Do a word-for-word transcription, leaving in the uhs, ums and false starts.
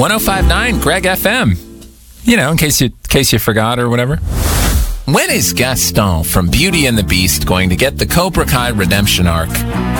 one oh five point nine Greg F M. You know, in case you, in case you forgot or whatever. When is Gaston from Beauty and the Beast going to get the Cobra Kai redemption arc?